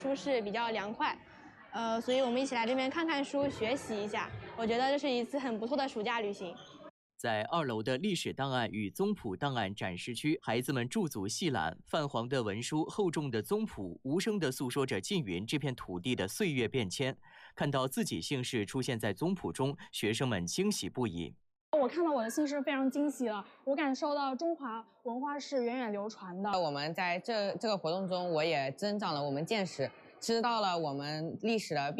舒适比较凉快，所以我们一起来这边看看书，学习一下。我觉得这是一次很不错的暑假旅行。 在2楼的历史档案与宗谱档案展示区，孩子们驻足细览，泛黄的文书，厚重的宗谱，无声地诉说着缙云这片土地的岁月变迁。看到自己姓氏出现在宗谱中，学生们惊喜不已。 我看到我的姓氏非常惊喜了，我感受到中华文化是源远流传的。 我们在这个活动中，我也增长了我们见识，知道了我们历史的